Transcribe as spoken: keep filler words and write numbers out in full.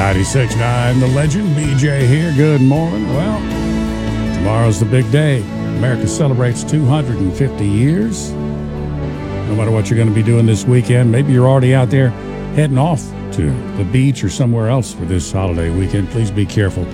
ninety-six point nine, the legend, B J here. Good morning. Well, tomorrow's the big day. America celebrates two hundred fifty years. No matter what you're going to be doing this weekend, maybe you're already out there heading off to the beach or somewhere else for this holiday weekend. Please be careful.